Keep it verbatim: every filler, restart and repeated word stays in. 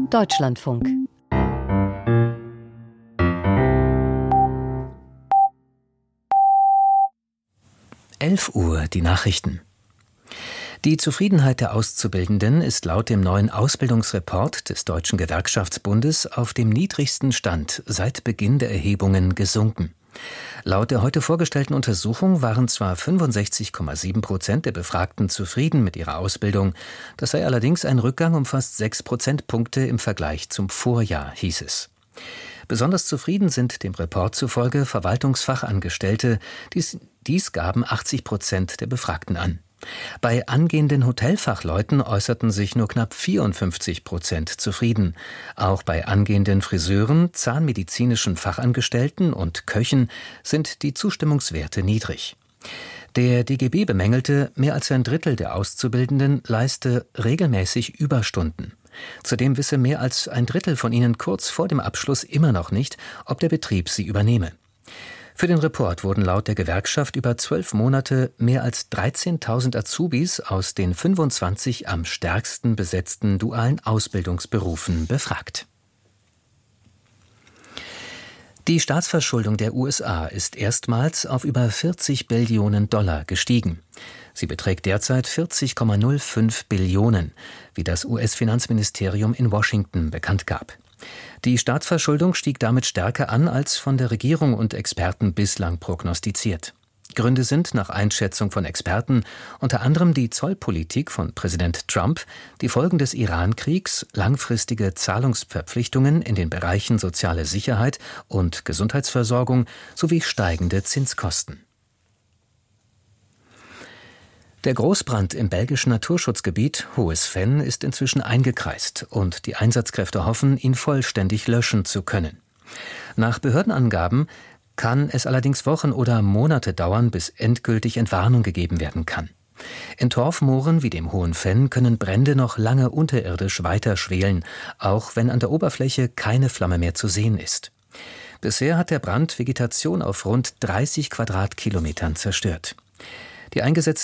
Deutschlandfunk. elf Uhr, die Nachrichten. Die Zufriedenheit der Auszubildenden ist laut dem neuen Ausbildungsreport des Deutschen Gewerkschaftsbundes auf dem niedrigsten Stand seit Beginn der Erhebungen gesunken. Laut der heute vorgestellten Untersuchung waren zwar fünfundsechzig Komma sieben Prozent der Befragten zufrieden mit ihrer Ausbildung, das sei allerdings ein Rückgang um fast sechs Prozentpunkte im Vergleich zum Vorjahr, hieß es. Besonders zufrieden sind dem Report zufolge Verwaltungsfachangestellte, dies, dies gaben achtzig Prozent der Befragten an. Bei angehenden Hotelfachleuten äußerten sich nur knapp vierundfünfzig Prozent zufrieden. Auch bei angehenden Friseuren, zahnmedizinischen Fachangestellten und Köchen sind die Zustimmungswerte niedrig. Der D G B bemängelte, mehr als ein Drittel der Auszubildenden leiste regelmäßig Überstunden. Zudem wisse mehr als ein Drittel von ihnen kurz vor dem Abschluss immer noch nicht, ob der Betrieb sie übernehme. Für den Report wurden laut der Gewerkschaft über zwölf Monate mehr als dreizehntausend Azubis aus den fünfundzwanzig am stärksten besetzten dualen Ausbildungsberufen befragt. Die Staatsverschuldung der U S A ist erstmals auf über vierzig Billionen Dollar gestiegen. Sie beträgt derzeit vierzig Komma null fünf Billionen, wie das U S-Finanzministerium in Washington bekannt gab. Die Staatsverschuldung stieg damit stärker an als von der Regierung und Experten bislang prognostiziert. Gründe sind nach Einschätzung von Experten unter anderem die Zollpolitik von Präsident Trump, die Folgen des Iran-Kriegs, langfristige Zahlungsverpflichtungen in den Bereichen soziale Sicherheit und Gesundheitsversorgung sowie steigende Zinskosten. Der Großbrand im belgischen Naturschutzgebiet Hohes Venn ist inzwischen eingekreist und die Einsatzkräfte hoffen, ihn vollständig löschen zu können. Nach Behördenangaben kann es allerdings Wochen oder Monate dauern, bis endgültig Entwarnung gegeben werden kann. In Torfmooren wie dem Hohen Venn können Brände noch lange unterirdisch weiter schwelen, auch wenn an der Oberfläche keine Flamme mehr zu sehen ist. Bisher hat der Brand Vegetation auf rund dreißig Quadratkilometern zerstört. Die eingesetzten